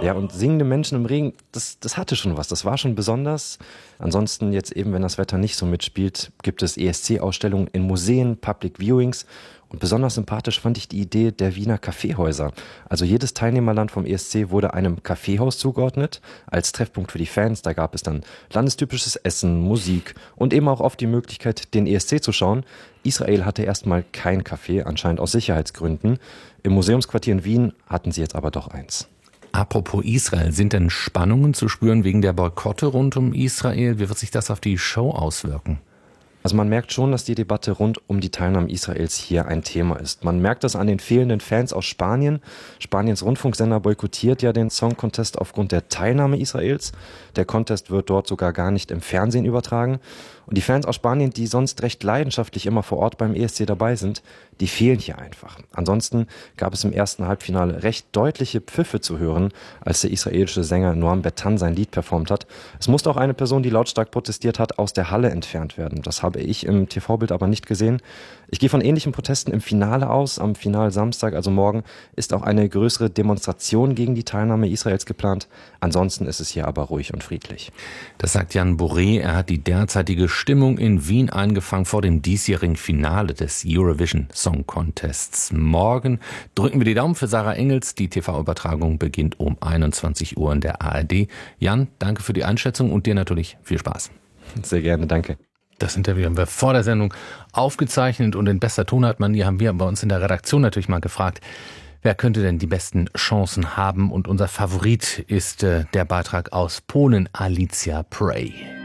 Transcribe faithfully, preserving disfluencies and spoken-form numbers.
Ja, und singende Menschen im Regen, das, das hatte schon was. Das war schon besonders. Ansonsten jetzt eben, wenn das Wetter nicht so mitspielt, gibt es E S C-Ausstellungen in Museen, Public Viewings. Und besonders sympathisch fand ich die Idee der Wiener Kaffeehäuser. Also jedes Teilnehmerland vom E S C wurde einem Kaffeehaus zugeordnet als Treffpunkt für die Fans. Da gab es dann landestypisches Essen, Musik und eben auch oft die Möglichkeit, den E S C zu schauen. Israel hatte erstmal kein Café, anscheinend aus Sicherheitsgründen. Im Museumsquartier in Wien hatten sie jetzt aber doch eins. Apropos Israel, sind denn Spannungen zu spüren wegen der Boykotte rund um Israel? Wie wird sich das auf die Show auswirken? Also man merkt schon, dass die Debatte rund um die Teilnahme Israels hier ein Thema ist. Man merkt das an den fehlenden Fans aus Spanien. Spaniens Rundfunksender boykottiert ja den Song Contest aufgrund der Teilnahme Israels. Der Contest wird dort sogar gar nicht im Fernsehen übertragen. Und die Fans aus Spanien, die sonst recht leidenschaftlich immer vor Ort beim E S C dabei sind, die fehlen hier einfach. Ansonsten gab es im ersten Halbfinale recht deutliche Pfiffe zu hören, als der israelische Sänger Noam Betan sein Lied performt hat. Es musste auch eine Person, die lautstark protestiert hat, aus der Halle entfernt werden. Das habe ich im T V-Bild aber nicht gesehen. Ich gehe von ähnlichen Protesten im Finale aus. Am Finalsamstag, also morgen, ist auch eine größere Demonstration gegen die Teilnahme Israels geplant. Ansonsten ist es hier aber ruhig und friedlich. Das sagt Jan Boré. Er hat die derzeitige Stimmung in Wien eingefangen vor dem diesjährigen Finale des Eurovision Song Contests. Morgen drücken wir die Daumen für Sarah Engels. Die T V-Übertragung beginnt um einundzwanzig Uhr in der A R D. Jan, danke für die Einschätzung und dir natürlich viel Spaß. Sehr gerne, danke. Das Interview haben wir vor der Sendung aufgezeichnet und in bester Tonart-Manier haben wir bei uns in der Redaktion natürlich mal gefragt, wer könnte denn die besten Chancen haben? Und unser Favorit ist äh, der Beitrag aus Polen, Alicia Pray.